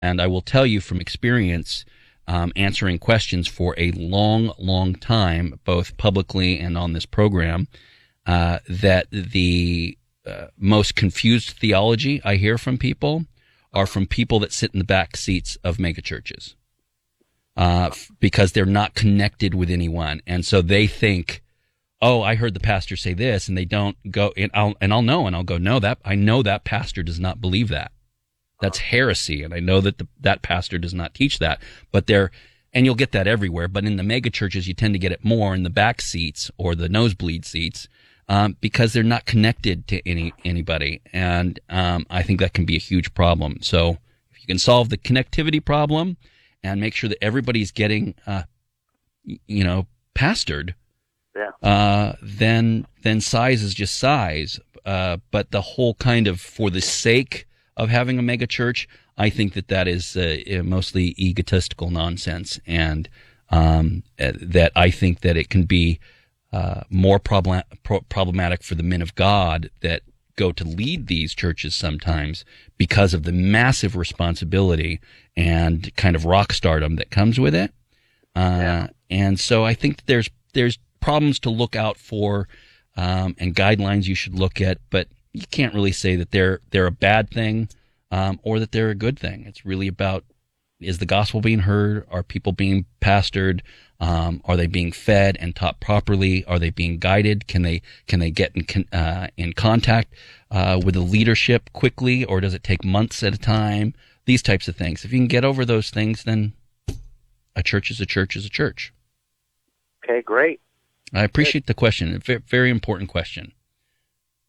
And I will tell you from experience, answering questions for a long, long time, both publicly and on this program, that the most confused theology I hear from people are from people that sit in the back seats of megachurches, because they're not connected with anyone. And so they think, oh, I heard the pastor say this, and they don't go, and I'll know, and I'll go, no, I know that pastor does not believe that. That's heresy, and I know that that pastor does not teach that. But and you'll get that everywhere, but in the mega churches, you tend to get it more in the back seats or the nosebleed seats, because they're not connected to anybody. And I think that can be a huge problem. So if you can solve the connectivity problem and make sure that everybody's getting, pastored, then size is just size. But the whole kind of, for the sake of having a mega church, I think that is mostly egotistical nonsense, and that I think that it can be more problematic for the men of God that go to lead these churches sometimes, because of the massive responsibility and kind of rock stardom that comes with it. And so I think that there's problems to look out for, and guidelines you should look at, but you can't really say that they're a bad thing, or that they're a good thing. It's really about, is the gospel being heard? Are people being pastored? Are they being fed and taught properly? Are they being guided? Can they get in contact with the leadership quickly, or does it take months at a time? These types of things. If you can get over those things, then a church is a church is a church. Okay, great. I appreciate the question. A very important question.